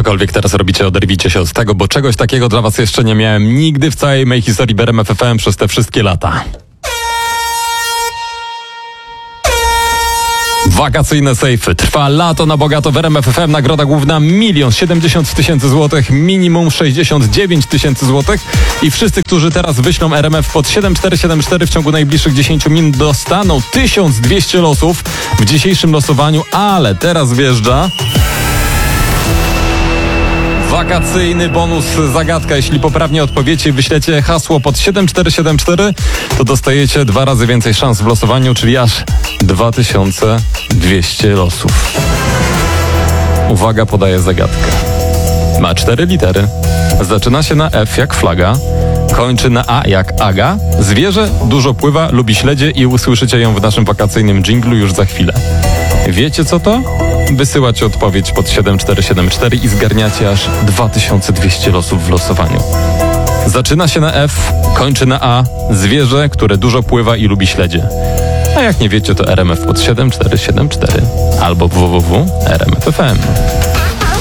cokolwiek teraz robicie, oderwijcie się od tego, bo czegoś takiego dla was jeszcze nie miałem nigdy w całej mojej historii w RMF FM przez te wszystkie lata. Wakacyjne sejfy. Trwa lato na bogato w RMF FM. Nagroda główna 1 070 000 złotych, minimum 69 000 złotych. I wszyscy, którzy teraz wyślą RMF pod 7474 w ciągu najbliższych 10 minut dostaną 1200 losów w dzisiejszym losowaniu, ale teraz wjeżdża wakacyjny bonus zagadka. Jeśli poprawnie odpowiecie i wyślecie hasło pod 7474, to dostajecie 2 razy więcej szans w losowaniu, czyli aż 2200 losów. Uwaga, podaję zagadkę. Ma 4 litery. Zaczyna się na F jak flaga, kończy na A jak Aga. Zwierzę dużo pływa, lubi śledzie i usłyszycie ją w naszym wakacyjnym dżinglu już za chwilę. Wiecie co to? Wysyłacie odpowiedź pod 7474 i zgarniacie aż 2200 losów w losowaniu. Zaczyna się na F, kończy na A, zwierzę, które dużo pływa i lubi śledzie. A jak nie wiecie, to RMF pod 7474 albo www.rmf.fm.